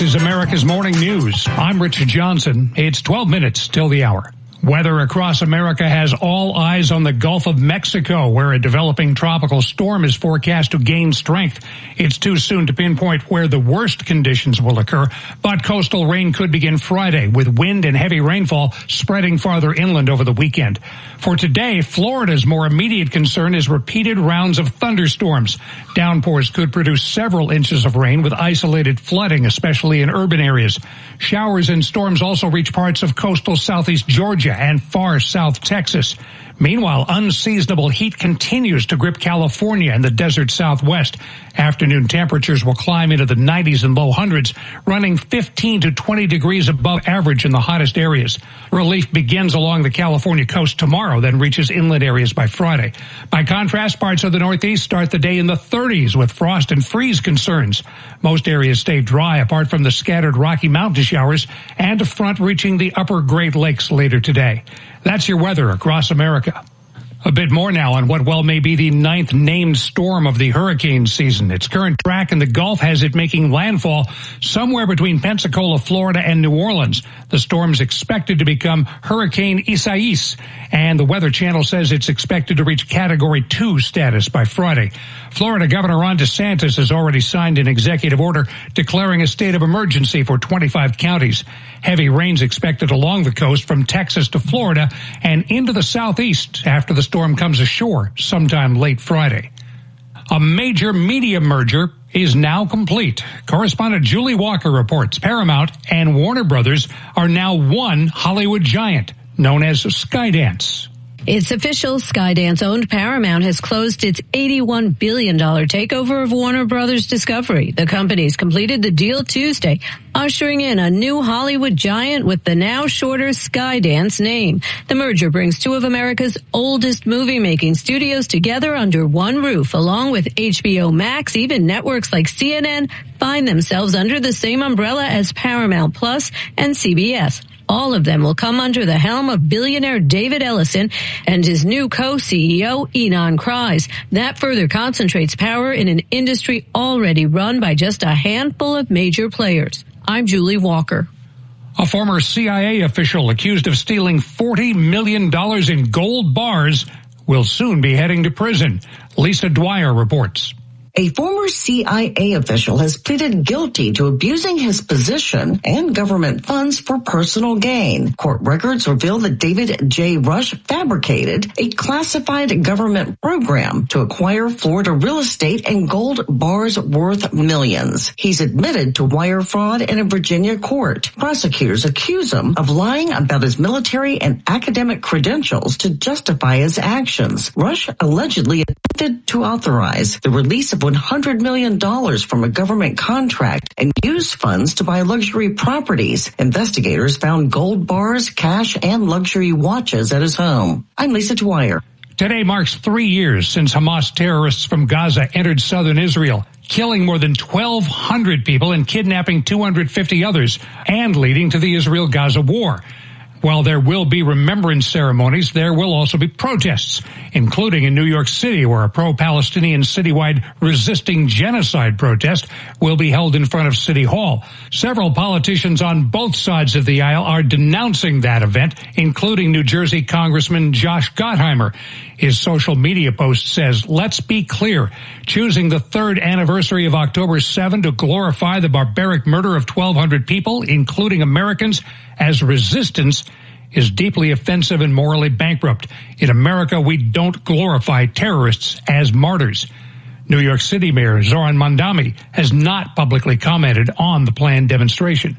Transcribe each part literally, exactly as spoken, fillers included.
This is America's Morning News. I'm Richard Johnson. It's twelve minutes till the hour. Weather across America has all eyes on the Gulf of Mexico, where a developing tropical storm is forecast to gain strength. It's too soon to pinpoint where the worst conditions will occur, but coastal rain could begin Friday, with wind and heavy rainfall spreading farther inland over the weekend. For today, Florida's more immediate concern is repeated rounds of thunderstorms. Downpours could produce several inches of rain with isolated flooding, especially in urban areas. Showers and storms also reach parts of coastal southeast Georgia and far south Texas. Meanwhile, unseasonable heat continues to grip California and the desert southwest. Afternoon temperatures will climb into the nineties and low hundreds, running fifteen to twenty degrees above average in the hottest areas. Relief begins along the California coast tomorrow, then reaches inland areas by Friday. By contrast, parts of the Northeast start the day in the thirties with frost and freeze concerns. Most areas stay dry apart from the scattered Rocky Mountain showers and a front reaching the upper Great Lakes later today. That's your weather across America. A bit more now on what well may be the ninth named storm of the hurricane season. Its current track in the Gulf has it making landfall somewhere between Pensacola, Florida, and New Orleans. The storm's expected to become Hurricane Isaias, and the Weather Channel says it's expected to reach Category two status by Friday. Florida Governor Ron DeSantis has already signed an executive order declaring a state of emergency for twenty-five counties. Heavy rains expected along the coast from Texas to Florida and into the southeast after the storm comes ashore sometime late Friday. A major media merger is now complete. Correspondent Julie Walker reports Paramount and Warner Brothers are now one Hollywood giant known as Skydance. It's official. Skydance-owned Paramount has closed its eighty-one billion dollars takeover of Warner Brothers Discovery. The companies completed the deal Tuesday, ushering in a new Hollywood giant with the now shorter Skydance name. The merger brings two of America's oldest movie-making studios together under one roof, along with H B O Max. Even networks like C N N find themselves under the same umbrella as Paramount Plus and C B S. All of them will come under the helm of billionaire David Ellison and his new co-C E O, Ynon Kreiz. That further concentrates power in an industry already run by just a handful of major players. I'm Julie Walker. A former C I A official accused of stealing forty million dollars in gold bars will soon be heading to prison. Lisa Dwyer reports. A former C I A official has pleaded guilty to abusing his position and government funds for personal gain. Court records reveal that David J. Rush fabricated a classified government program to acquire Florida real estate and gold bars worth millions. He's admitted to wire fraud in a Virginia court. Prosecutors accuse him of lying about his military and academic credentials to justify his actions. Rush allegedly attempted to authorize the release of one hundred million dollars from a government contract and used funds to buy luxury properties. Investigators found gold bars, cash, and luxury watches at his home. I'm Lisa Dwyer. Today marks three years since Hamas terrorists from Gaza entered southern Israel, killing more than twelve hundred people and kidnapping two hundred fifty others, and leading to the Israel-Gaza war. While there will be remembrance ceremonies, there will also be protests, including in New York City, where a pro-Palestinian citywide resisting genocide protest will be held in front of City Hall. Several politicians on both sides of the aisle are denouncing that event, including New Jersey Congressman Josh Gottheimer. His social media post says, "Let's be clear. Choosing the third anniversary of October seventh to glorify the barbaric murder of twelve hundred people, including Americans, as resistance is deeply offensive and morally bankrupt. In America, we don't glorify terrorists as martyrs." New York City Mayor Zoran Mondani has not publicly commented on the planned demonstration.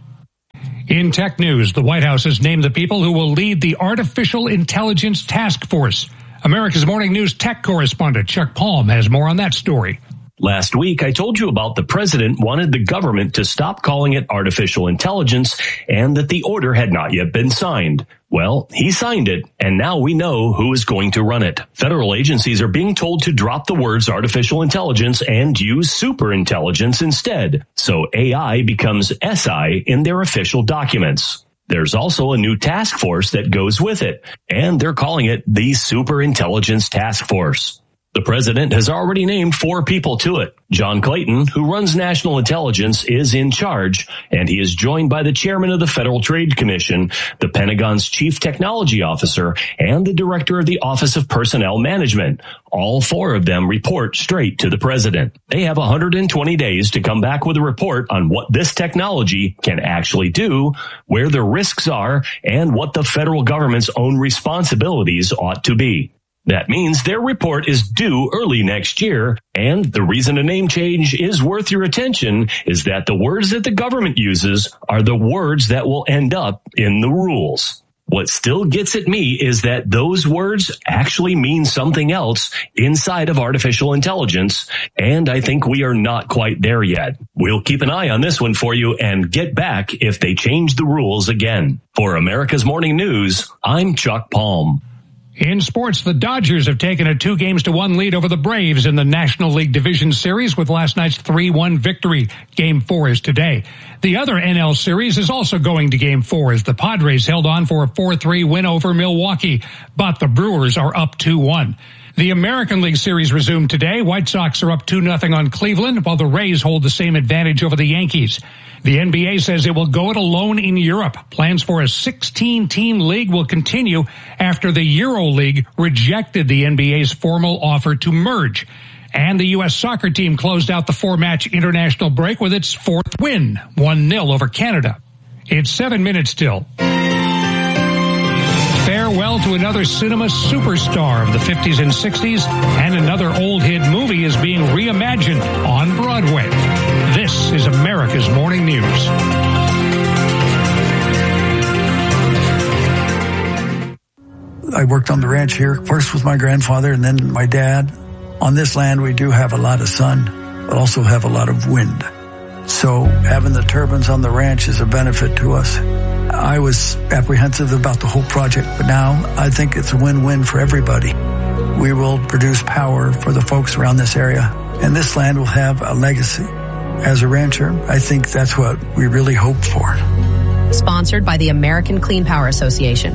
In tech news, the White House has named the people who will lead the Artificial Intelligence Task Force. America's Morning News tech correspondent Chuck Palm has more on that story. Last week, I told you about the president wanted the government to stop calling it artificial intelligence and that the order had not yet been signed. Well, he signed it, and now we know who is going to run it. Federal agencies are being told to drop the words artificial intelligence and use superintelligence instead, so A I becomes S I in their official documents. There's also a new task force that goes with it, and they're calling it the Superintelligence Task Force. The president has already named four people to it. John Clayton, who runs national intelligence, is in charge, and he is joined by the chairman of the Federal Trade Commission, the Pentagon's chief technology officer, and the director of the Office of Personnel Management. All four of them report straight to the president. They have one hundred twenty days to come back with a report on what this technology can actually do, where the risks are, and what the federal government's own responsibilities ought to be. That means their report is due early next year, and the reason a name change is worth your attention is that the words that the government uses are the words that will end up in the rules. What still gets at me is that those words actually mean something else inside of artificial intelligence, and I think we are not quite there yet. We'll keep an eye on this one for you and get back if they change the rules again. For America's Morning News, I'm Chuck Palm. In sports, the Dodgers have taken a two games to one lead over the Braves in the National League Division Series with last night's three one victory. Game four is today. The other N L Series is also going to game four as the Padres held on for a four three win over Milwaukee, but the Brewers are up two one. The American League Series resumed today. White Sox are up two nothing on Cleveland, while the Rays hold the same advantage over the Yankees. The N B A says it will go it alone in Europe. Plans for a sixteen-team league will continue after the EuroLeague rejected the N B A's formal offer to merge. And the U S soccer team closed out the four-match international break with its fourth win, one nil over Canada. It's seven minutes till. Farewell to another cinema superstar of the fifties and sixties, and another old hit movie is being reimagined on Broadway. This is America's Morning News. I worked on the ranch here, first with my grandfather and then my dad. On this land, we do have a lot of sun, but also have a lot of wind. So having the turbines on the ranch is a benefit to us. I was apprehensive about the whole project, but now I think it's a win-win for everybody. We will produce power for the folks around this area, and this land will have a legacy. As a rancher, I think that's what we really hope for. Sponsored by the American Clean Power Association.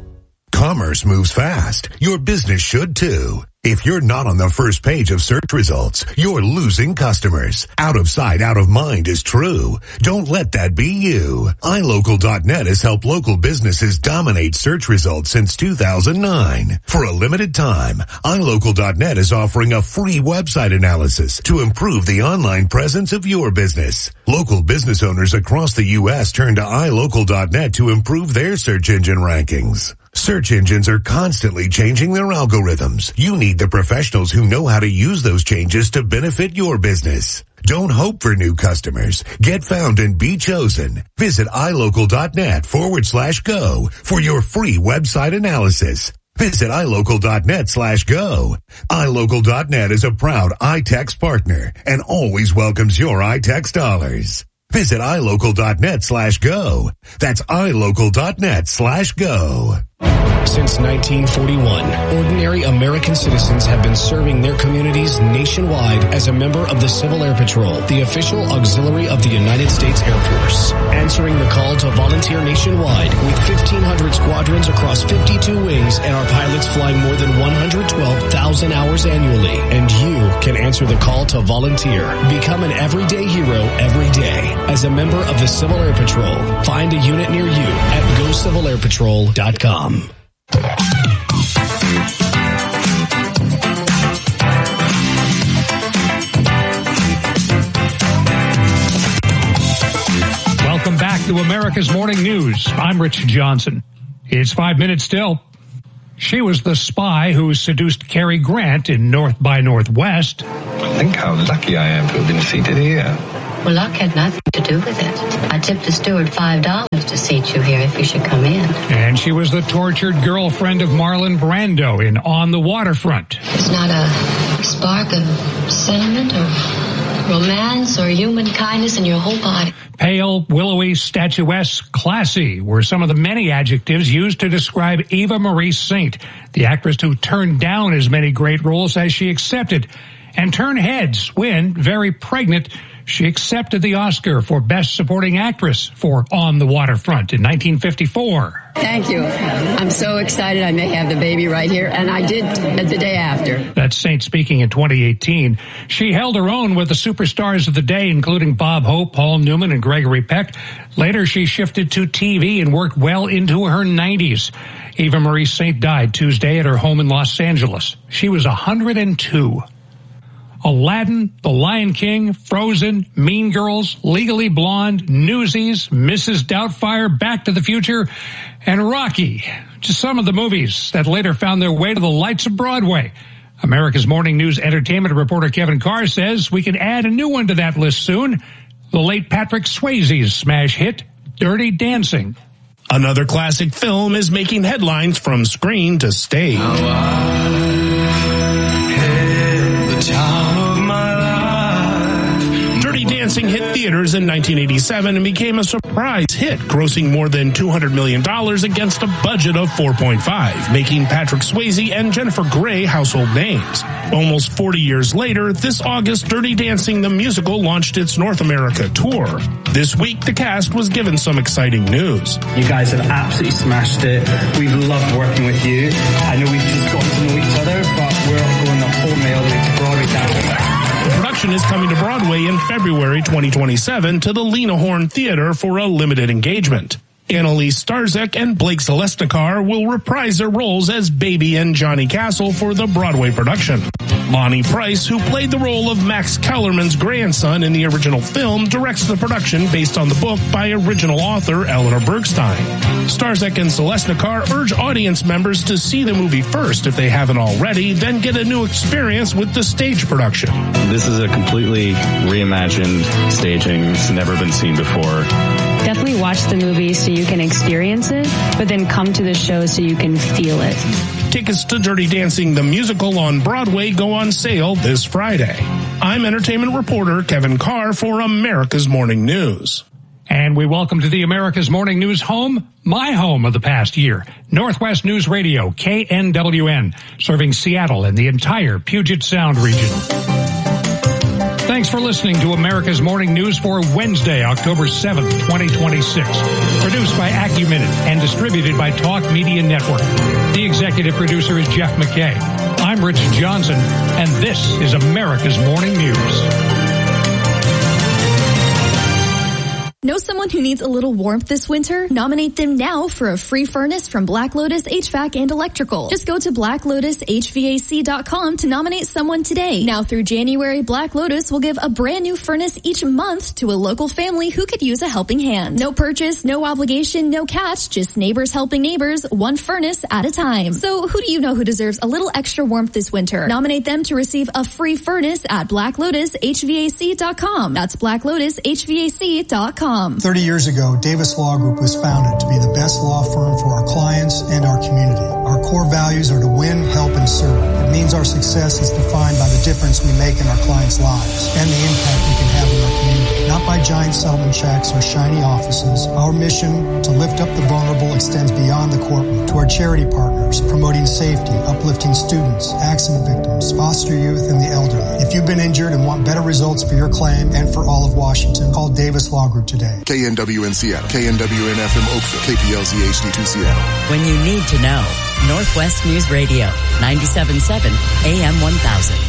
Commerce moves fast. Your business should too. If you're not on the first page of search results, you're losing customers. Out of sight, out of mind is true. Don't let that be you. i local dot net has helped local businesses dominate search results since two thousand nine. For a limited time, i local dot net is offering a free website analysis to improve the online presence of your business. Local business owners across the U S turn to i local dot net to improve their search engine rankings. Search engines are constantly changing their algorithms. You need the professionals who know how to use those changes to benefit your business. Don't hope for new customers. Get found and be chosen. Visit i local dot net forward slash go for your free website analysis. Visit i local dot net slash go. i local dot net is a proud iTex partner and always welcomes your iTex dollars. Visit i local dot net slash go. That's i local dot net slash go. Since nineteen forty-one, ordinary American citizens have been serving their communities nationwide as a member of the Civil Air Patrol, the official auxiliary of the United States Air Force. Answering the call to volunteer nationwide with fifteen hundred squadrons across fifty-two wings and our pilots flying more than one hundred twelve thousand hours annually. And you can answer the call to volunteer. Become an everyday hero every day as a member of the Civil Air Patrol. Find a unit near you at go civil air patrol dot com. Welcome back to America's Morning News. I'm Rich Johnson. It's five minutes still. She was the spy who seduced Cary Grant in North by Northwest. Think how lucky I am to have been seated here. Well, luck had nothing to do with it. I tipped the steward five dollars to seat you here if you should come in. And she was the tortured girlfriend of Marlon Brando in On the Waterfront. There's not a spark of sentiment or romance or human kindness in your whole body. Pale, willowy, statuesque, classy were some of the many adjectives used to describe Eva Marie Saint, the actress who turned down as many great roles as she accepted, and turned heads when, very pregnant, She accepted the Oscar for Best Supporting Actress for On the Waterfront in nineteen fifty-four. Thank you. I'm so excited I may have the baby right here, and I did the day after. That's Saint speaking in twenty eighteen. She held her own with the superstars of the day, including Bob Hope, Paul Newman, and Gregory Peck. Later, she shifted to T V and worked well into her nineties. Eva Marie Saint died Tuesday at her home in Los Angeles. She was one hundred two. Aladdin, The Lion King, Frozen, Mean Girls, Legally Blonde, Newsies, Missus Doubtfire, Back to the Future, and Rocky. Just some of the movies that later found their way to the lights of Broadway. America's Morning News entertainment reporter Kevin Carr says we can add a new one to that list soon. The late Patrick Swayze's smash hit, Dirty Dancing. Another classic film is making headlines from screen to stage. Dirty Dancing hit theaters in nineteen eighty-seven and became a surprise hit, grossing more than two hundred million dollars against a budget of four point five, making Patrick Swayze and Jennifer Grey household names. Almost forty years later, this August, Dirty Dancing the musical launched its North America tour. This week, the cast was given some exciting news. You guys have absolutely smashed it. We've loved working with you. I know we've just got to know each other, but we're going the whole way all the way to Broadway now. The production is coming to Broadway in February twenty twenty-seven to the Lena Horne Theater for a limited engagement. Annalise Starzek and Blake Selesnikar will reprise their roles as Baby and Johnny Castle for the Broadway production. Lonnie Price, who played the role of Max Kellerman's grandson in the original film, directs the production based on the book by original author Eleanor Bergstein. Starzek and Selesnikar urge audience members to see the movie first if they haven't already, then get a new experience with the stage production. This is a completely reimagined staging. It's never been seen before. Definitely watch the movie so you can experience it, but then come to the show so you can feel it. Tickets to Dirty Dancing the musical on Broadway go on sale this Friday. I'm entertainment reporter Kevin Carr for America's Morning News. And we welcome to the America's Morning News home, my home of the past year, Northwest News Radio, K N W N, serving Seattle and the entire Puget Sound region. Thanks for listening to America's Morning News for Wednesday, October seventh, twenty twenty-six. Produced by AccuMinute and distributed by Talk Media Network. The executive producer is Jeff McKay. I'm Rich Johnson, and this is America's Morning News. Know someone who needs a little warmth this winter? Nominate them now for a free furnace from Black Lotus H V A C and Electrical. Just go to black lotus h v a c dot com to nominate someone today. Now through January, Black Lotus will give a brand new furnace each month to a local family who could use a helping hand. No purchase, no obligation, no catch, just neighbors helping neighbors, one furnace at a time. So who do you know who deserves a little extra warmth this winter? Nominate them to receive a free furnace at black lotus h v a c dot com. That's black lotus h v a c dot com. thirty years ago, Davis Law Group was founded to be the best law firm for our clients and our community. Our core values are to win, help, and serve. It means our success is defined by the difference we make in our clients' lives and the impact we can have in our community. Not by giant settlement checks or shiny offices. Our mission to lift up the vulnerable extends beyond the courtroom to our charity partners, promoting safety, uplifting students, accident victims, foster youth, and the elderly. If you've been injured and want better results for your claim and for all of Washington, call Davis Law Group today. K N W N Seattle, K N W N F M Oakville, K P L Z H D two Seattle. When you need to know, Northwest News Radio, ninety-seven point seven A M one thousand.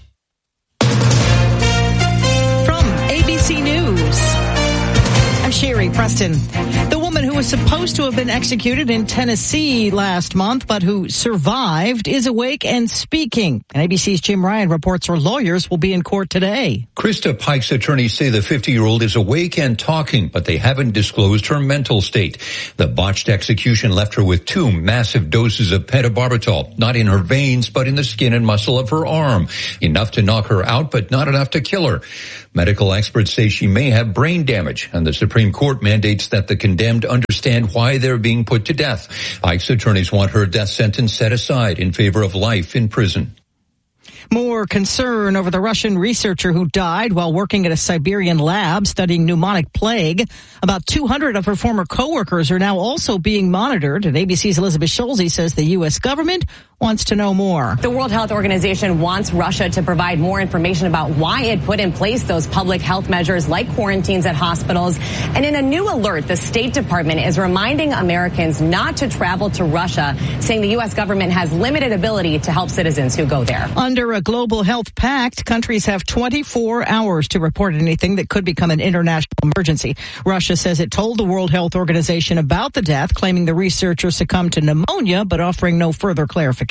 I'm Sherry Preston. The woman who was supposed to have been executed in Tennessee last month, but who survived, is awake and speaking. And A B C's Jim Ryan reports her lawyers will be in court today. Krista Pike's attorneys say the fifty-year-old is awake and talking, but they haven't disclosed her mental state. The botched execution left her with two massive doses of pentobarbital, not in her veins, but in the skin and muscle of her arm. Enough to knock her out, but not enough to kill her. Medical experts say she may have brain damage, and the Supreme Court mandates that the condemned understand why they're being put to death. Pike's attorneys want her death sentence set aside in favor of life in prison. More concern over the Russian researcher who died while working at a Siberian lab studying pneumonic plague. About two hundred of her former coworkers are now also being monitored, and A B C's Elizabeth Schulze says the U S government wants to know more. The World Health Organization wants Russia to provide more information about why it put in place those public health measures like quarantines at hospitals. And in a new alert, the State Department is reminding Americans not to travel to Russia, saying the U S government has limited ability to help citizens who go there. Under a global health pact, countries have twenty-four hours to report anything that could become an international emergency. Russia says it told the World Health Organization about the death, claiming the researcher succumbed to pneumonia, but offering no further clarification.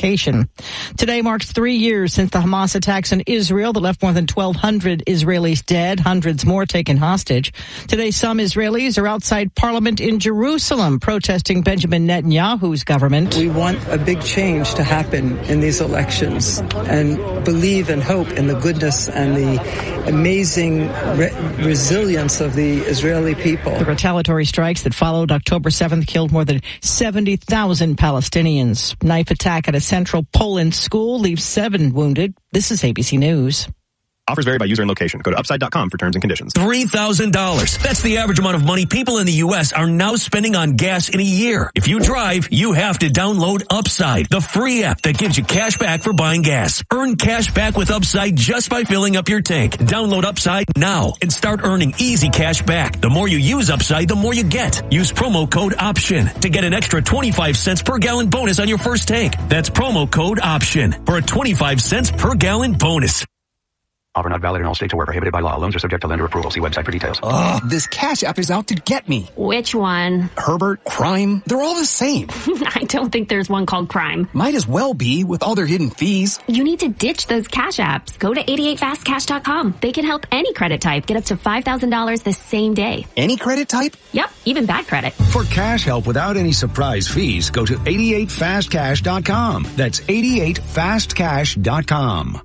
Today marks three years since the Hamas attacks in Israel that left more than twelve hundred Israelis dead, hundreds more taken hostage. Today, some Israelis are outside Parliament in Jerusalem protesting Benjamin Netanyahu's government. We want a big change to happen in these elections and believe and hope in the goodness and the amazing re- resilience of the Israeli people. The retaliatory strikes that followed October seventh killed more than seventy thousand Palestinians. Knife attack at a central Poland school leaves seven wounded. This is A B C News. Offers vary by user and location. Go to upside dot com for terms and conditions. three thousand dollars. That's the average amount of money people in the U S are now spending on gas in a year. If you drive, you have to download Upside, the free app that gives you cash back for buying gas. Earn cash back with Upside just by filling up your tank. Download Upside now and start earning easy cash back. The more you use Upside, the more you get. Use promo code OPTION to get an extra twenty-five cents per gallon bonus on your first tank. That's promo code OPTION for a twenty-five cents per gallon bonus. Offer not valid in all states or where prohibited by law. Loans are subject to lender approval. See website for details. Ugh, this Cash App is out to get me. Which one? Herbert, Crime, they're all the same. I don't think there's one called Crime. Might as well be with all their hidden fees. You need to ditch those Cash Apps. Go to eighty-eight fast cash dot com. They can help any credit type get up to five thousand dollars the same day. Any credit type? Yep, even bad credit. For cash help without any surprise fees, go to eighty-eight fast cash dot com. That's eighty-eight fast cash dot com.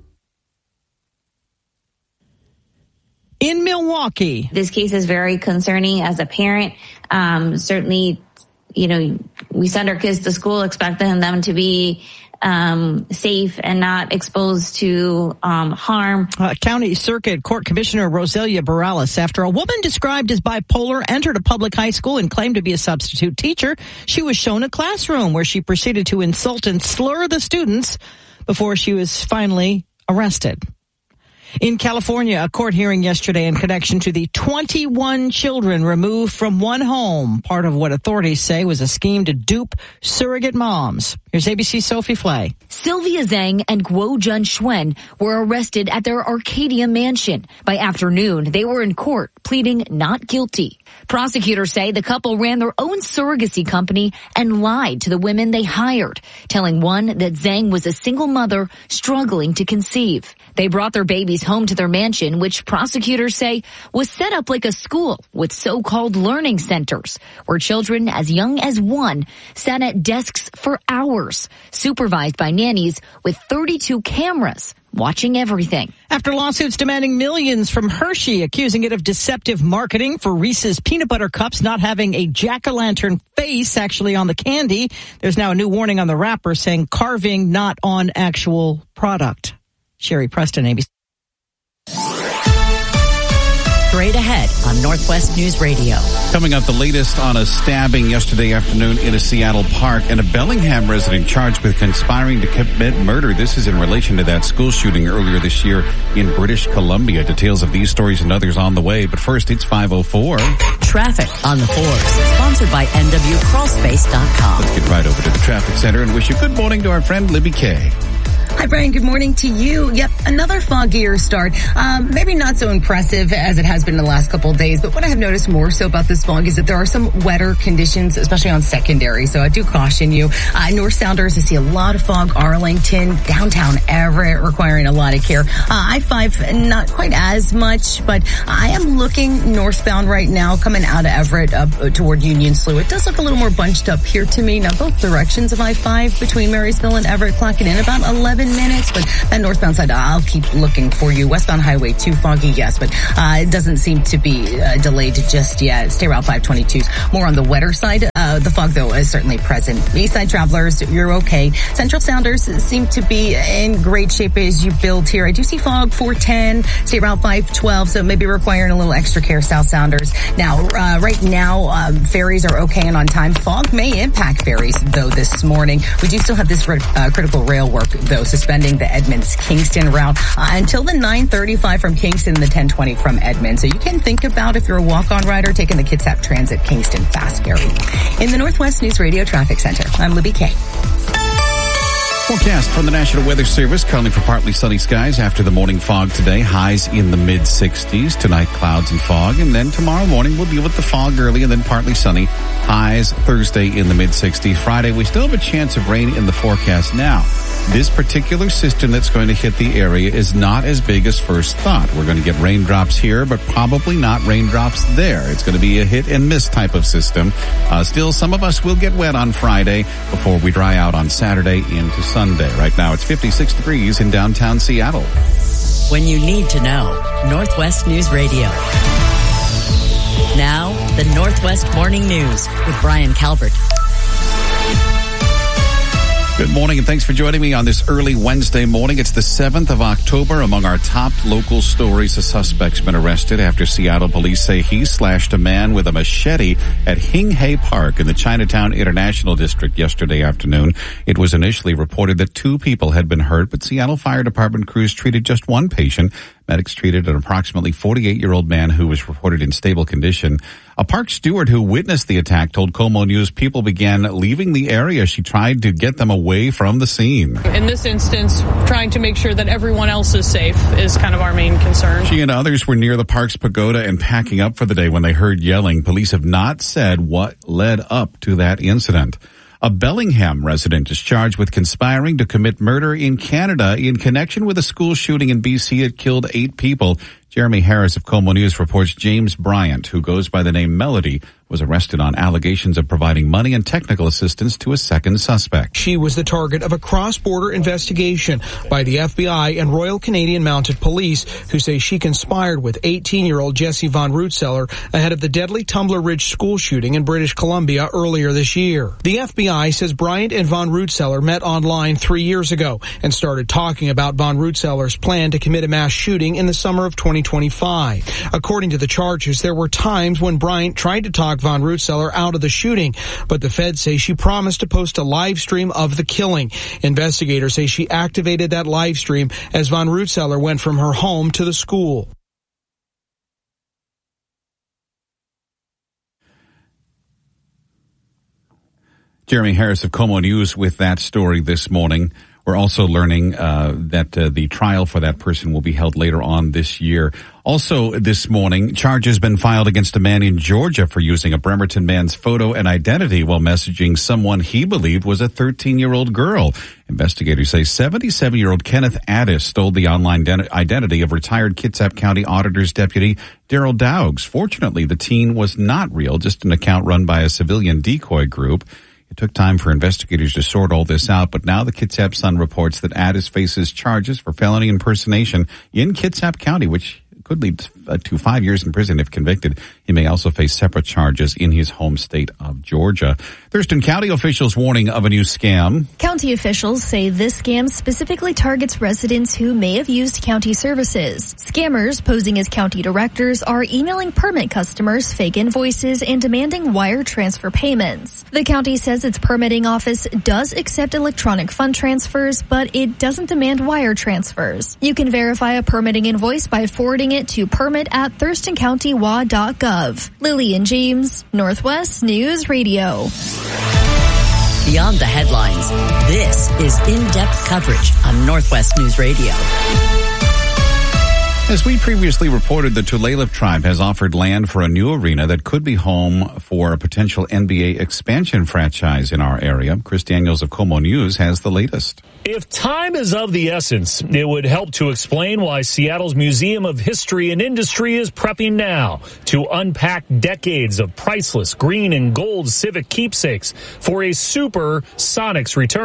In Milwaukee. This case is very concerning as a parent. Um, certainly, you know, we send our kids to school expecting them to be um, safe and not exposed to um, harm. Uh, County Circuit Court Commissioner Roselia Morales, after a woman described as bipolar entered a public high school and claimed to be a substitute teacher, she was shown a classroom where she proceeded to insult and slur the students before she was finally arrested. In California, a court hearing yesterday in connection to the twenty-one children removed from one home, part of what authorities say was a scheme to dupe surrogate moms. Here's A B C's Sophie Flay. Sylvia Zhang and Guo Jun Xuan were arrested at their Arcadia mansion. By afternoon, they were in court pleading not guilty. Prosecutors say the couple ran their own surrogacy company and lied to the women they hired, telling one that Zhang was a single mother struggling to conceive. They brought their babies home to their mansion, which prosecutors say was set up like a school with so-called learning centers, where children as young as one sat at desks for hours, supervised by nannies with thirty-two cameras watching everything. After lawsuits demanding millions from Hershey, accusing it of deceptive marketing for Reese's peanut butter cups not having a jack-o'-lantern face actually on the candy, there's now a new warning on the wrapper saying carving not on actual product. Sherry Preston, A B C. Straight ahead on Northwest News Radio. Coming up, the latest on a stabbing yesterday afternoon in a Seattle park and a Bellingham resident charged with conspiring to commit murder. This is in relation to that school shooting earlier this year in British Columbia. Details of these stories and others on the way. But first, it's five oh four. Traffic on the fours. Sponsored by N W crawl space dot com. Let's get right over to the traffic center and wish you good morning to our friend Libby Kay. Hi, Brian. Good morning to you. Yep, another foggier start. Um, maybe not so impressive as it has been in the last couple of days, but what I have noticed more so about this fog is that there are some wetter conditions, especially on secondary. So I do caution you. Uh, North Sounders, I see a lot of fog. Arlington, downtown Everett, requiring a lot of care. Uh, I five, not quite as much, but I am looking northbound right now, coming out of Everett up toward Union Slough. It does look a little more bunched up here to me. Now, both directions of I five between Marysville and Everett clocking in about eleven minutes, but that northbound side, I'll keep looking for you. Westbound Highway two, foggy, yes, but uh, it doesn't seem to be uh, delayed just yet. Stay Route five twenty-two's more on the wetter side. Uh, Uh, the fog, though, is certainly present. Eastside travelers, you're okay. Central Sounders seem to be in great shape as you build here. I do see fog four ten, State Route five twelve, so maybe requiring a little extra care, South Sounders. Now, uh, right now, um, ferries are okay and on time. Fog may impact ferries, though, this morning. We do still have this uh, critical rail work, though, suspending the Edmonds-Kingston route uh, until the nine thirty-five from Kingston and the ten twenty from Edmonds. So you can think about, if you're a walk-on rider, taking the Kitsap Transit Kingston Fast Ferry. In the Northwest News Radio Traffic Center, I'm Libby Kay. Forecast from the National Weather Service, calling for partly sunny skies after the morning fog today. Highs in the mid sixties. Tonight, clouds and fog. And then tomorrow morning, we'll deal with the fog early and then partly sunny. Highs Thursday in the mid sixties. Friday, we still have a chance of rain in the forecast now. This particular system that's going to hit the area is not as big as first thought. We're going to get raindrops here, but probably not raindrops there. It's going to be a hit and miss type of system. Uh, still, some of us will get wet on Friday before we dry out on Saturday into Sunday. Right now, it's fifty-six degrees in downtown Seattle. When you need to know, Northwest News Radio. Now, the Northwest Morning News with Brian Calvert. Good morning, and thanks for joining me on this early Wednesday morning. It's the seventh of October. Among our top local stories, a suspect's been arrested after Seattle police say he slashed a man with a machete at Hing Hay Park in the Chinatown International District yesterday afternoon. It was initially reported that two people had been hurt, but Seattle Fire Department crews treated just one patient. Medics treated an approximately forty-eight-year-old man who was reported in stable condition. A park steward who witnessed the attack told KOMO News people began leaving the area. She tried to get them away from the scene. In this instance, trying to make sure that everyone else is safe is kind of our main concern. She and others were near the park's pagoda and packing up for the day when they heard yelling. Police have not said what led up to that incident. A Bellingham resident is charged with conspiring to commit murder in Canada in connection with a school shooting in B C that killed eight people. Jeremy Harris of KOMO News reports James Bryant, who goes by the name Melody, was arrested on allegations of providing money and technical assistance to a second suspect. She was the target of a cross-border investigation by the F B I and Royal Canadian Mounted Police, who say she conspired with eighteen-year-old Jesse Von Rootseller ahead of the deadly Tumbler Ridge school shooting in British Columbia earlier this year. The F B I says Bryant and Von Rootseller met online three years ago and started talking about Von Rootseller's plan to commit a mass shooting in the summer of twenty twenty-five. According to the charges, there were times when Bryant tried to talk Von Rootseller out of the shooting, but the feds say she promised to post a live stream of the killing. Investigators say she activated that live stream as Von Rootseller went from her home to the school. Jeremy Harris of KOMO News with that story this morning. We're also learning uh, that uh, the trial for that person will be held later on this year. Also this morning, charges been filed against a man in Georgia for using a Bremerton man's photo and identity while messaging someone he believed was a thirteen-year-old girl. Investigators say seventy-seven-year-old Kenneth Addis stole the online identity of retired Kitsap County Auditor's Deputy Daryl Dowgs. Fortunately, the teen was not real, just an account run by a civilian decoy group. It took time for investigators to sort all this out, but now the Kitsap Sun reports that Addis faces charges for felony impersonation in Kitsap County, which could lead to five years in prison if convicted. He may also face separate charges in his home state of Georgia. Thurston County officials warning of a new scam. County officials say this scam specifically targets residents who may have used county services. Scammers posing as county directors are emailing permit customers fake invoices and demanding wire transfer payments. The county says its permitting office does accept electronic fund transfers, but it doesn't demand wire transfers. You can verify a permitting invoice by forwarding it to permit at thurston county w a dot gov. Lillian James, Northwest News Radio. Beyond the headlines, this is in-depth coverage on Northwest News Radio. As we previously reported, the Tulalip tribe has offered land for a new arena that could be home for a potential N B A expansion franchise in our area. Chris Daniels of KOMO News has the latest. If time is of the essence, it would help to explain why Seattle's Museum of History and Industry is prepping now to unpack decades of priceless green and gold civic keepsakes for a super Sonics return.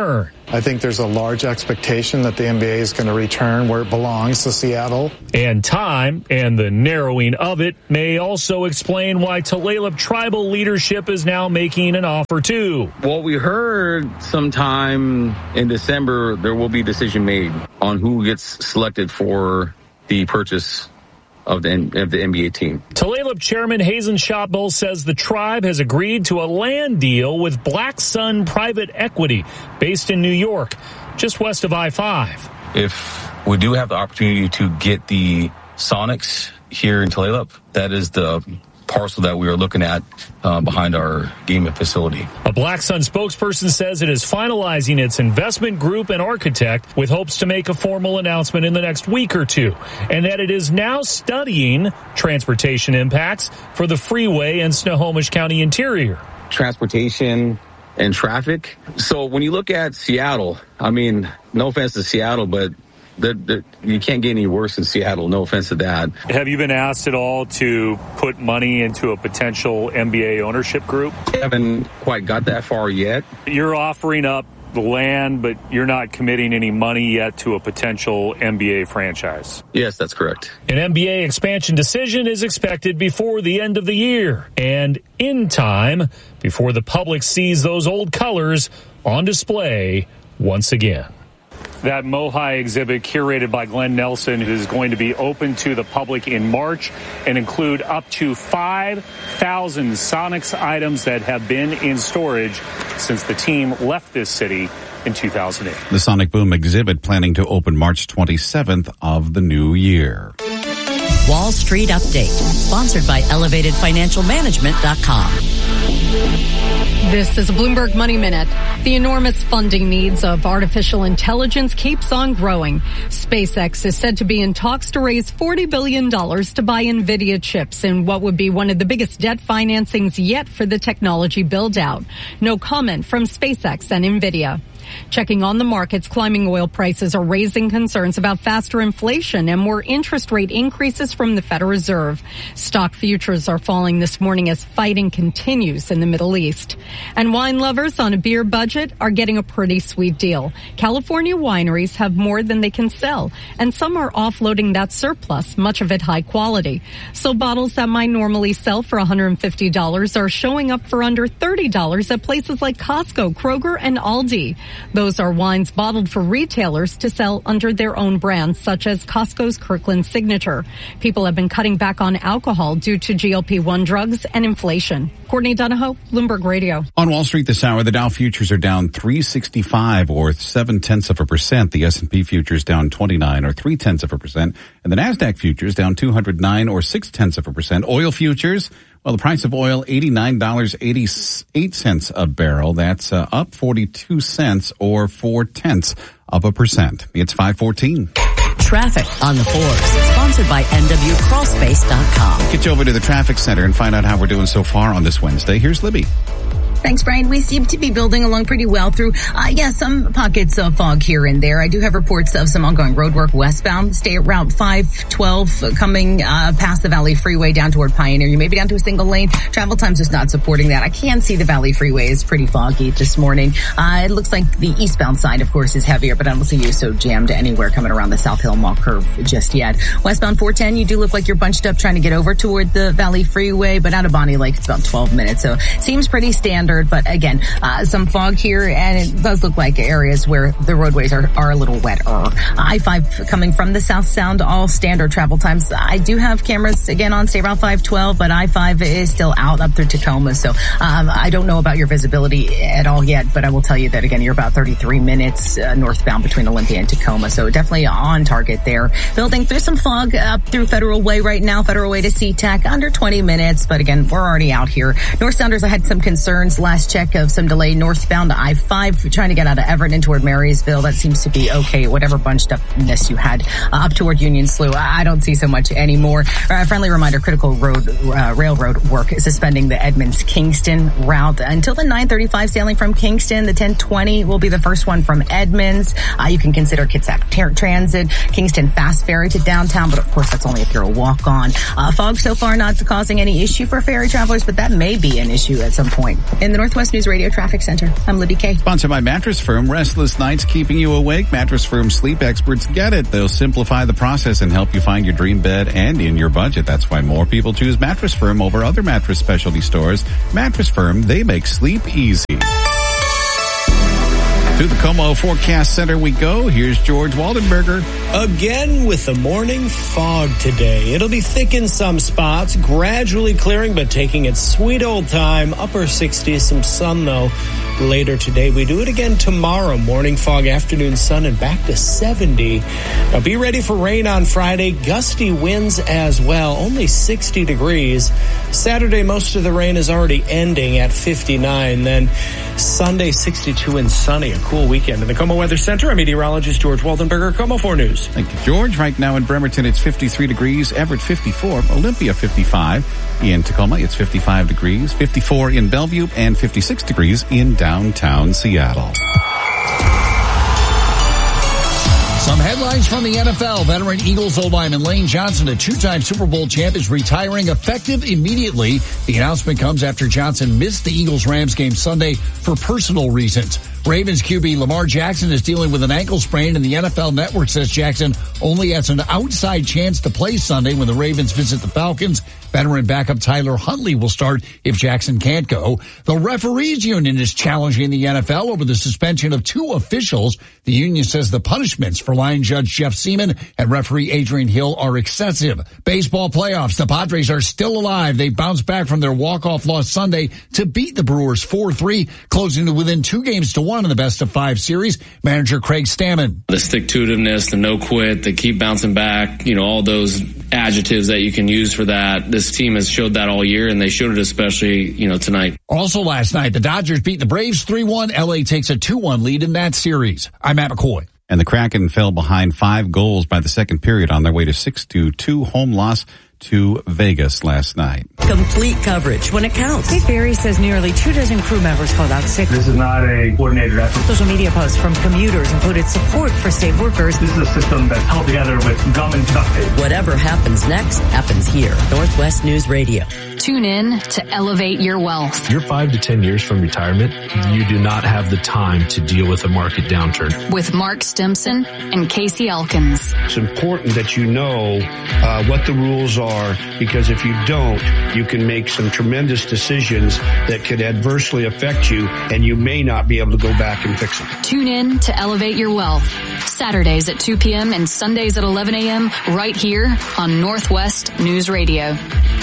I think there's a large expectation that the N B A is going to return where it belongs, to Seattle. And time and the narrowing of it may also explain why Tulalip tribal leadership is now making an offer too. Well, we heard sometime in December there will be a decision made on who gets selected for the purchase of the of the N B A team. Tulalip Chairman Hazen Shotbull says the tribe has agreed to a land deal with Black Sun Private Equity based in New York, just west of I five. If we do have the opportunity to get the Sonics here in Tulalip, that is the parcel that we are looking at uh, behind our gaming facility. A Black Sun spokesperson says it is finalizing its investment group and architect with hopes to make a formal announcement in the next week or two, and that it is now studying transportation impacts for the freeway and Snohomish County interior. Transportation and traffic. So when you look at Seattle, I mean, no offense to Seattle, but The, the, you can't get any worse in Seattle. No offense to that. Have you been asked at all to put money into a potential N B A ownership group? I haven't quite got that far yet. You're offering up the land, but you're not committing any money yet to a potential N B A franchise. Yes, that's correct. An N B A expansion decision is expected before the end of the year and in time before the public sees those old colors on display once again. That Mohi exhibit curated by Glenn Nelson is going to be open to the public in March and include up to five thousand Sonics items that have been in storage since the team left this city in two thousand eight. The Sonic Boom exhibit planning to open March twenty-seventh of the new year. Wall Street Update, sponsored by elevated financial management dot com. This is a Bloomberg Money Minute. The enormous funding needs of artificial intelligence keeps on growing. SpaceX is said to be in talks to raise forty billion dollars to buy NVIDIA chips in what would be one of the biggest debt financings yet for the technology build-out. No comment from SpaceX and NVIDIA. Checking on the markets, climbing oil prices are raising concerns about faster inflation and more interest rate increases from the Federal Reserve. Stock futures are falling this morning as fighting continues in the Middle East. And wine lovers on a beer budget are getting a pretty sweet deal. California wineries have more than they can sell, and some are offloading that surplus, much of it high quality. So bottles that might normally sell for one hundred fifty dollars are showing up for under thirty dollars at places like Costco, Kroger, and Aldi. Those are wines bottled for retailers to sell under their own brands, such as Costco's Kirkland Signature. People have been cutting back on alcohol due to G L P one drugs and inflation. Courtney Donahoe, Bloomberg Radio. On Wall Street this hour, the Dow futures are down three sixty-five or seven tenths of a percent. The S and P futures down twenty-nine or three tenths of a percent. And the NASDAQ futures down two hundred nine or six tenths of a percent. Oil futures, well, the price of oil, eighty-nine dollars and eighty-eight cents a barrel. That's uh, up forty-two cents or four tenths of a percent. It's five fourteen. Traffic on the fours, sponsored by N W Crawl Space dot com. Get you over to the traffic center and find out how we're doing so far on this Wednesday. Here's Libby. Thanks, Brian. We seem to be building along pretty well through, uh, yeah, some pockets of fog here and there. I do have reports of some ongoing road work westbound. Stay at Route five twelve coming uh, past the Valley Freeway down toward Pioneer. You may be down to a single lane. Travel times is not supporting that. I can see the Valley Freeway is pretty foggy this morning. Uh, it looks like the eastbound side, of course, is heavier, but I don't see you so jammed anywhere coming around the South Hill Mall curve just yet. Westbound four ten, you do look like you're bunched up trying to get over toward the Valley Freeway, but out of Bonnie Lake, it's about twelve minutes. So seems pretty standard. But again, uh, some fog here, and it does look like areas where the roadways are, are a little wetter. I five coming from the South Sound, all standard travel times. I do have cameras again on State Route five twelve, but I five is still out up through Tacoma. So um, I don't know about your visibility at all yet, but I will tell you that again, you're about thirty-three minutes uh, northbound between Olympia and Tacoma. So definitely on target there. Building through some fog up through Federal Way right now, Federal Way to SeaTac, under twenty minutes. But again, we're already out here. North Sounders, I had some concerns last check of some delay northbound I five trying to get out of Everett toward Marysville. That seems to be okay. Whatever bunched upness you had uh, up toward Union Slough, I don't see so much anymore. Uh, friendly reminder, Critical Road uh, Railroad work is suspending the Edmonds-Kingston route until the nine thirty-five sailing from Kingston. The ten twenty will be the first one from Edmonds. Uh, you can consider Kitsap Ter- Transit, Kingston Fast Ferry to downtown, but of course that's only if you're a walk-on. Uh, fog so far not causing any issue for ferry travelers, but that may be an issue at some point. In in the Northwest News Radio Traffic Center. I'm Libby Kay. Sponsored by Mattress Firm. Restless nights keeping you awake? Mattress Firm sleep experts get it. They'll simplify the process and help you find your dream bed and in your budget. That's why more people choose Mattress Firm over other mattress specialty stores. Mattress Firm, they make sleep easy. To the Como Forecast Center we go. Here's George Waldenberger. Again with the morning fog today. It'll be thick in some spots, gradually clearing, but taking its sweet old time. Upper sixties, some sun though later today. We do it again tomorrow. Morning fog, afternoon sun, and back to seventy. Now be ready for rain on Friday. Gusty winds as well. Only sixty degrees. Saturday, most of the rain is already ending at fifty-nine. Then Sunday, sixty-two and sunny. A cool weekend. In the Como Weather Center, I'm meteorologist George Waldenberger, Como four News. Thank you, George. Right now in Bremerton, it's fifty-three degrees. Everett, fifty-four. Olympia, fifty-five. In Tacoma, it's fifty-five degrees. fifty-four in Bellevue, and fifty-six degrees in downtown Seattle. Some headlines from the N F L. Veteran Eagles O-lineman Lane Johnson, a two-time Super Bowl champ, is retiring effective immediately. The announcement comes after Johnson missed the Eagles-Rams game Sunday for personal reasons. Ravens Q B Lamar Jackson is dealing with an ankle sprain, and the N F L Network says Jackson only has an outside chance to play Sunday when the Ravens visit the Falcons. Veteran backup Tyler Huntley will start if Jackson can't go. The Referees Union is challenging the N F L over the suspension of two officials. The union says the punishments for line judge Jeff Seaman and referee Adrian Hill are excessive. Baseball playoffs. The Padres are still alive. They bounced back from their walk-off loss Sunday to beat the Brewers four three, closing to within two games to one in the best of five series. Manager Craig Stammen. The stick-to-itiveness, the no quit, the keep bouncing back, you know, all those adjectives that you can use for that. This team has showed that all year, and they showed it especially, you know, tonight. Also last night, the Dodgers beat the Braves three one. L A takes a two one lead in that series. I'm Matt McCoy. And the Kraken fell behind five goals by the second period on their way to six to two home loss to Vegas last night. Complete coverage when it counts. State Ferry says nearly two dozen crew members called out sick. This is not a coordinated effort. Social media posts from commuters included support for state workers. This is a system that's held together with gum and duct tape. Whatever happens next happens here. Northwest News Radio. Tune in to Elevate Your Wealth. You're five to ten years from retirement. You do not have the time to deal with a market downturn. With Mark Stimson and Casey Elkins. It's important that you know uh, what the rules are. Are, because if you don't, you can make some tremendous decisions that could adversely affect you, and you may not be able to go back and fix them. Tune in to Elevate Your Wealth, Saturdays at two p.m. and Sundays at eleven a.m. right here on Northwest News Radio.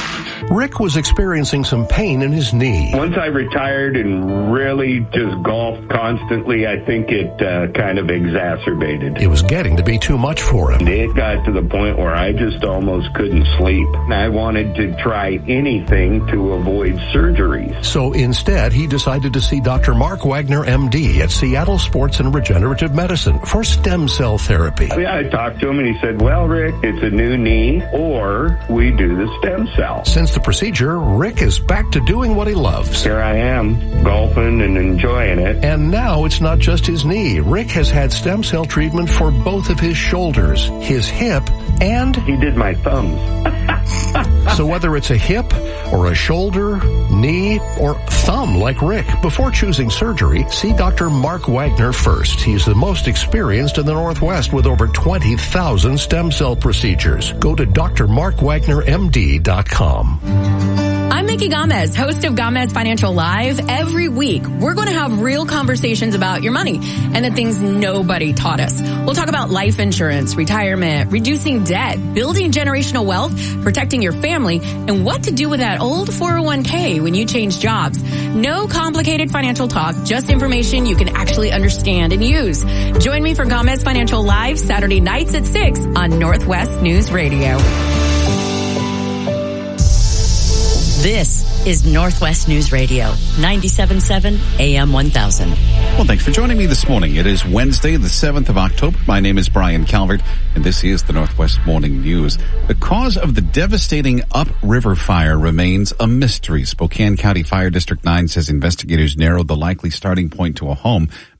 Rick was experiencing some pain in his knee. Once I retired and really just golfed constantly, I think it uh, kind of exacerbated. It was getting to be too much for him. It got to the point where I just almost couldn't sleep. I wanted to try anything to avoid surgeries. So instead, he decided to see Doctor Mark Wagner, M D, at Seattle Sports and Regenerative Medicine for stem cell therapy. Yeah, I talked to him and he said, well, Rick, it's a new knee or we do the stem cell. Since the procedure, Rick is back to doing what he loves. Here I am, golfing and enjoying it. And now it's not just his knee. Rick has had stem cell treatment for both of his shoulders, his hip, and... he did my thumbs. So whether it's a hip or a shoulder, knee, or thumb like Rick, before choosing surgery, see Doctor Mark Wagner first. He's the most experienced in the Northwest with over twenty thousand stem cell procedures. Go to D R mark wagner M D dot com. I'm Mickey Gomez, host of Gomez Financial Live. Every week, we're going to have real conversations about your money and the things nobody taught us. We'll talk about life insurance, retirement, reducing debt, building generational wealth, protecting your family, and what to do with that old four oh one k when you change jobs. No complicated financial talk, just information you can actually understand and use. Join me for Gomez Financial Live Saturday nights at six on Northwest News Radio. This is Northwest News Radio, ninety-seven point seven A M one thousand. Well, thanks for joining me this morning. It is Wednesday, the seventh of October. My name is Brian Calvert, and this is the Northwest Morning News. The cause of the devastating Upriver fire remains a mystery. Spokane County Fire District nine says investigators narrowed the likely starting point to a home,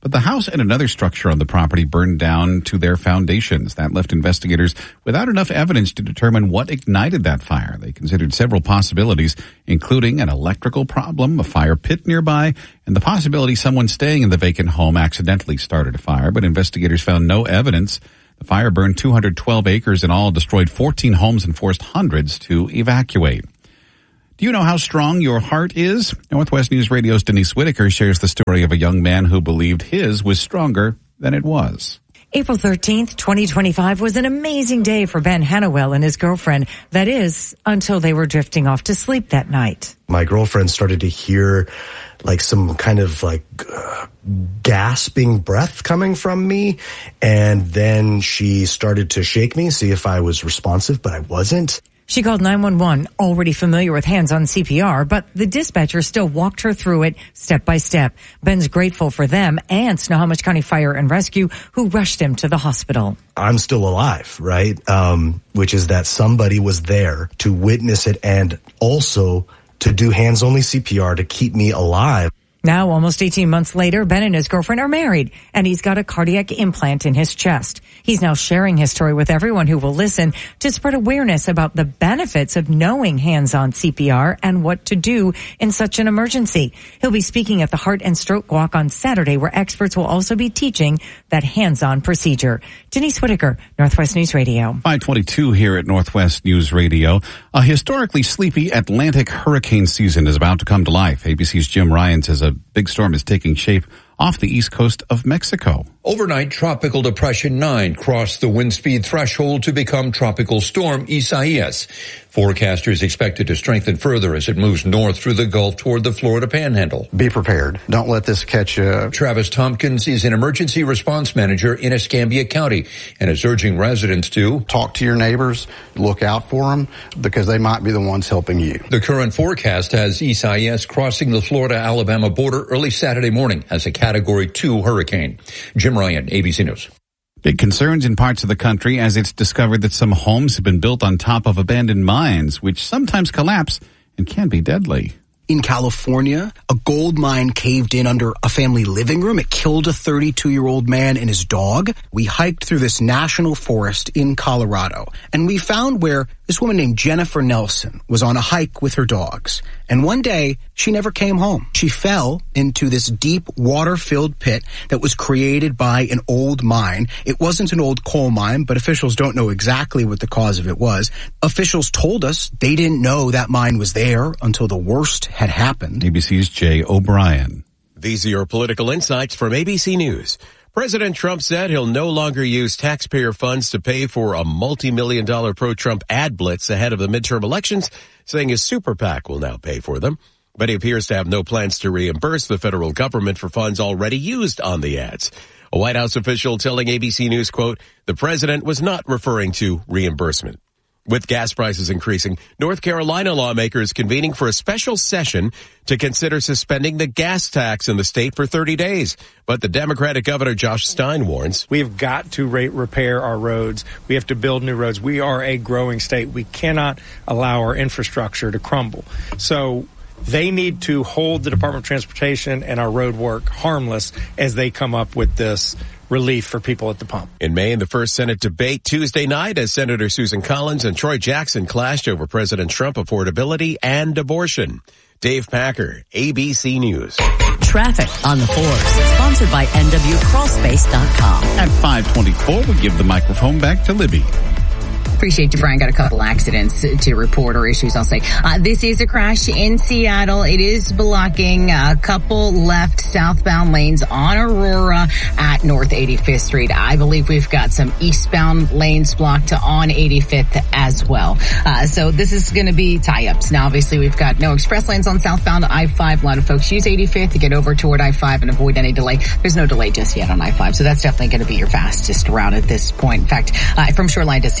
But the house and another structure on the property burned down to their foundations. That left investigators without enough evidence to determine what ignited that fire. They considered several possibilities, including an electrical problem, a fire pit nearby, and the possibility someone staying in the vacant home accidentally started a fire. But investigators found no evidence. The fire burned two hundred twelve acres in all, destroyed fourteen homes, and forced hundreds to evacuate. Do you know how strong your heart is? Northwest News Radio's Denise Whitaker shares the story of a young man who believed his was stronger than it was. April thirteenth, twenty twenty-five was an amazing day for Ben Hannawell and his girlfriend. That is, until they were drifting off to sleep that night. My girlfriend started to hear like some kind of like uh, gasping breath coming from me. And then she started to shake me, see if I was responsive, but I wasn't. She called nine one one, already familiar with hands-on C P R, but the dispatcher still walked her through it step by step. Ben's grateful for them and Snohomish County Fire and Rescue, who rushed him to the hospital. I'm still alive, right? Um, which is that somebody was there to witness it and also to do hands-only C P R to keep me alive. Now, almost eighteen months later, Ben and his girlfriend are married, and he's got a cardiac implant in his chest. He's now sharing his story with everyone who will listen to spread awareness about the benefits of knowing hands-on C P R and what to do in such an emergency. He'll be speaking at the Heart and Stroke Walk on Saturday, where experts will also be teaching that hands-on procedure. Denise Whitaker, Northwest News Radio. five twenty-two here at Northwest News Radio. A historically sleepy Atlantic hurricane season is about to come to life. A B C's Jim Ryan says a big storm is taking shape off the east coast of Mexico. Overnight, Tropical Depression nine crossed the wind speed threshold to become Tropical Storm Isaias. Forecasters expect it to strengthen further as it moves north through the Gulf toward the Florida Panhandle. Be prepared. Don't let this catch you. Travis Tompkins is an emergency response manager in Escambia County and is urging residents to talk to your neighbors, look out for them, because they might be the ones helping you. The current forecast has Isaias crossing the Florida-Alabama border early Saturday morning as a Category two hurricane. Jim Ryan, A B C News. Big concerns in parts of the country as it's discovered that some homes have been built on top of abandoned mines, which sometimes collapse and can be deadly. In California, a gold mine caved in under a family living room. It killed a thirty-two-year-old man and his dog. We hiked through this national forest in Colorado, and we found where this woman named Jennifer Nelson was on a hike with her dogs. And one day, she never came home. She fell into this deep water-filled pit that was created by an old mine. It wasn't an old coal mine, but officials don't know exactly what the cause of it was. Officials told us they didn't know that mine was there until the worst had happened. A B C's Jay O'Brien. These are your political insights from A B C News. President Trump said he'll no longer use taxpayer funds to pay for a multi-million dollar pro-Trump ad blitz ahead of the midterm elections, saying his super PAC will now pay for them. But he appears to have no plans to reimburse the federal government for funds already used on the ads. A White House official telling A B C News, quote, the president was not referring to reimbursement. With gas prices increasing, North Carolina lawmakers convening for a special session to consider suspending the gas tax in the state for thirty days. But the Democratic Governor Josh Stein warns we've got to rate repair our roads. We have to build new roads. We are a growing state. We cannot allow our infrastructure to crumble. So they need to hold the Department of Transportation and our road work harmless as they come up with this relief for people at the pump. In Maine, the first Senate debate Tuesday night as Senator Susan Collins and Troy Jackson clashed over President Trump affordability and abortion. Dave Packer, A B C News. Traffic on the fours, sponsored by N W crawl space dot com. At five twenty-four, we give the microphone back to Libby. Appreciate you, Brian. Got a couple accidents to report, or issues, I'll say. Uh, this is a crash in Seattle. It is blocking a couple left southbound lanes on Aurora at North eighty-fifth Street. I believe we've got some eastbound lanes blocked on eighty-fifth as well. Uh, so this is going to be tie-ups. Now, obviously, we've got no express lanes on southbound I five. A lot of folks use eighty-fifth to get over toward I five and avoid any delay. There's no delay just yet on I five, so that's definitely going to be your fastest route at this point. In fact, uh, from Shoreline to Seattle,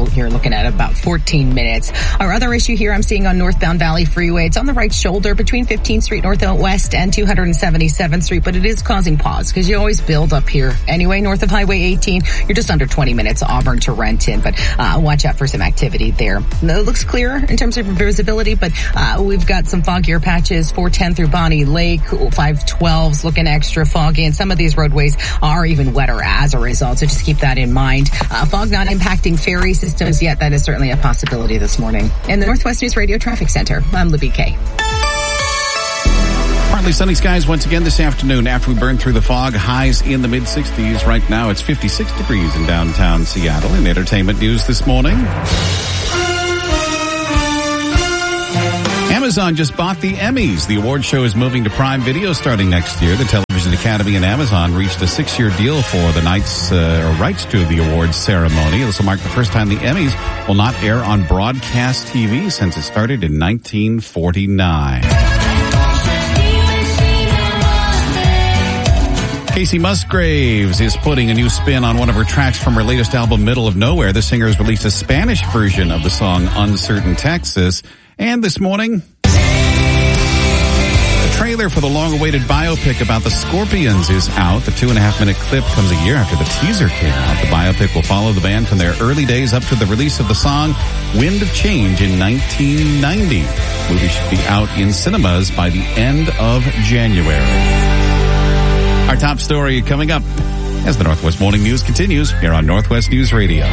so you're looking at about fourteen minutes. Our other issue here I'm seeing on northbound Valley Freeway, it's on the right shoulder between fifteenth Street Northwest and two hundred seventy-seventh Street, but it is causing pause because you always build up here. Anyway, north of Highway eighteen, you're just under twenty minutes, Auburn to Renton, but uh, watch out for some activity there. It looks clearer in terms of visibility, but uh, we've got some foggier patches, four ten through Bonnie Lake, five twelve's looking extra foggy, and some of these roadways are even wetter as a result, so just keep that in mind. Uh, fog not impacting ferry systems yet. That is certainly a possibility this morning. In the Northwest News Radio Traffic Center, I'm Libby Kay. Partly sunny skies once again this afternoon after we burn through the fog. Highs in the mid sixties. Right now it's fifty-six degrees in downtown Seattle. In entertainment news this morning, Amazon just bought the Emmys. The award show is moving to Prime Video starting next year. The Television Academy and Amazon reached a six-year deal for the night's uh, or rights to the awards ceremony. This will mark the first time the Emmys will not air on broadcast T V since it started in nineteen forty-nine. Casey Musgraves is putting a new spin on one of her tracks from her latest album, Middle of Nowhere. The singer has released a Spanish version of the song Uncertain Texas. And this morning, the trailer for the long-awaited biopic about the Scorpions is out. The two-and-a-half-minute clip comes a year after the teaser came out. The biopic will follow the band from their early days up to the release of the song Wind of Change in nineteen ninety. The movie should be out in cinemas by the end of January. Our top story coming up as the Northwest Morning News continues here on Northwest News Radio.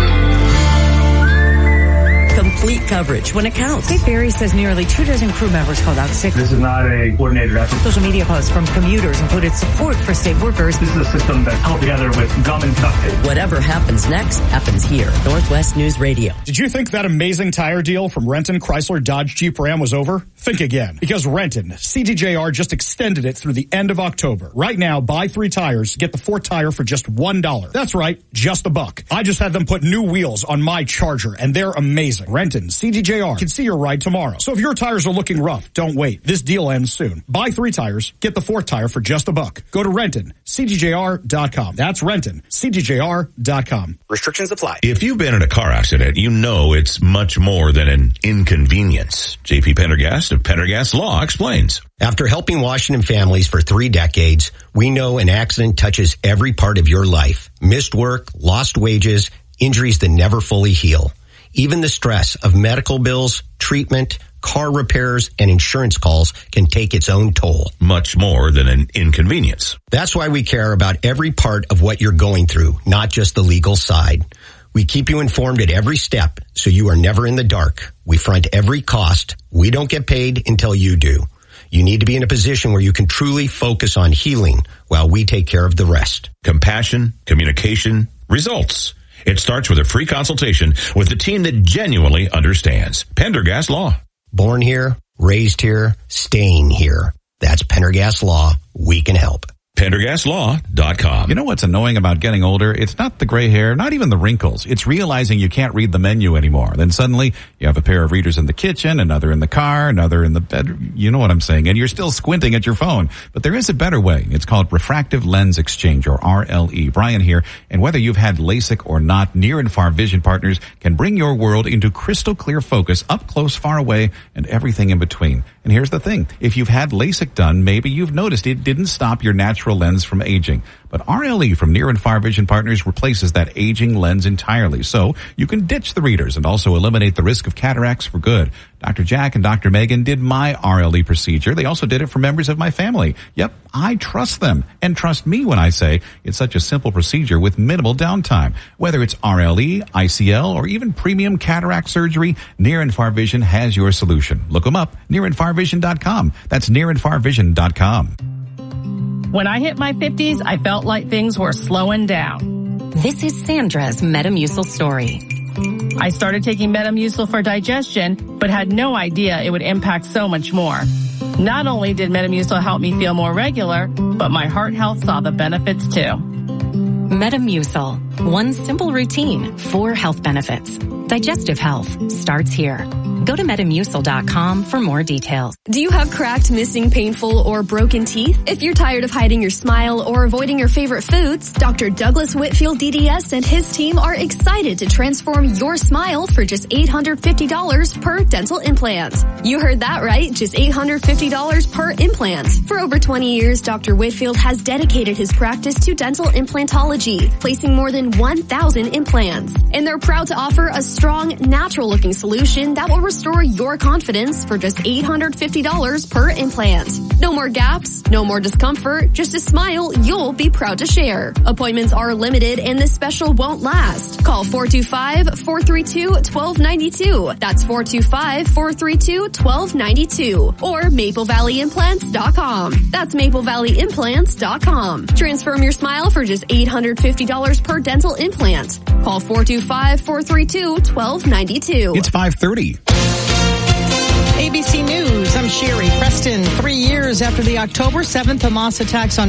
Complete coverage when it counts. State Ferry says nearly two dozen crew members called out sick. This is not a coordinated effort. Social media posts from commuters included support for state workers. This is a system that's held together with gum and duct tape. Whatever happens next happens here. Northwest News Radio. Did you think that amazing tire deal from Renton, Chrysler, Dodge, Jeep, Ram was over? Think again. Because Renton, C D J R just extended it through the end of October. Right now, buy three tires, get the fourth tire for just one dollar. That's right, just a buck. I just had them put new wheels on my Charger, and they're amazing. Renton, C D J R can see your ride tomorrow. So if your tires are looking rough, don't wait. This deal ends soon. Buy three tires, get the fourth tire for just a buck. Go to Renton, C D J R dot com. That's Renton, C D J R dot com. Restrictions apply. If you've been in a car accident, you know it's much more than an inconvenience. J P Pendergast of Pendergast Law explains. After helping Washington families for three decades, we know an accident touches every part of your life. Missed work, lost wages, injuries that never fully heal. Even the stress of medical bills, treatment, car repairs, and insurance calls can take its own toll. Much more than an inconvenience. That's why we care about every part of what you're going through, not just the legal side. We keep you informed at every step, so you are never in the dark. We front every cost. We don't get paid until you do. You need to be in a position where you can truly focus on healing while we take care of the rest. Compassion, communication, results. It starts with a free consultation with the team that genuinely understands. Pendergast Law. Born here, raised here, staying here. That's Pendergast Law. We can help. Pendergast Law dot com. You know what's annoying about getting older? It's not the gray hair, not even the wrinkles. It's realizing you can't read the menu anymore. Then suddenly you have a pair of readers in the kitchen, another in the car, another in the bed. You know what I'm saying? And you're still squinting at your phone. But there is a better way. It's called refractive lens exchange, or R L E. Brian here. And whether you've had LASIK or not, Near and Far Vision Partners can bring your world into crystal clear focus, up close, far away, and everything in between. And here's the thing. If you've had LASIK done, maybe you've noticed it didn't stop your natural lens from aging. But R L E from Near and Far Vision Partners replaces that aging lens entirely. So you can ditch the readers and also eliminate the risk of cataracts for good. Doctor Jack and Doctor Megan did my R L E procedure. They also did it for members of my family. Yep, I trust them. And trust me when I say it's such a simple procedure with minimal downtime. Whether it's R L E, I C L, or even premium cataract surgery, Near and Far Vision has your solution. Look them up, near and far vision dot com. That's near and far vision dot com. When I hit my fifties, I felt like things were slowing down. This is Sandra's Metamucil story. I started taking Metamucil for digestion, but had no idea it would impact so much more. Not only did Metamucil help me feel more regular, but my heart health saw the benefits too. Metamucil. One simple routine, four health benefits. Digestive health starts here. Go to Metamucil dot com for more details. Do you have cracked, missing, painful, or broken teeth? If you're tired of hiding your smile or avoiding your favorite foods, Doctor Douglas Whitfield D D S and his team are excited to transform your smile for just eight hundred fifty dollars per dental implant. You heard that right, just eight hundred fifty dollars per implant. For over twenty years, Doctor Whitfield has dedicated his practice to dental implantology, placing more than one thousand implants. And they're proud to offer a strong, natural-looking solution that will restore your confidence for just eight hundred fifty dollars per implant. No more gaps, no more discomfort, just a smile you'll be proud to share. Appointments are limited and this special won't last. Call four two five, four three two, one two nine two. That's four two five, four three two, one two nine two. Or maple valley implants dot com. That's maple valley implants dot com. Transform your smile for just eight hundred fifty dollars per dental implant. Call four two five, four three two, one two nine two. It's five thirty. A B C News, I'm Sherry Preston. Three years after the October seventh Hamas attacks on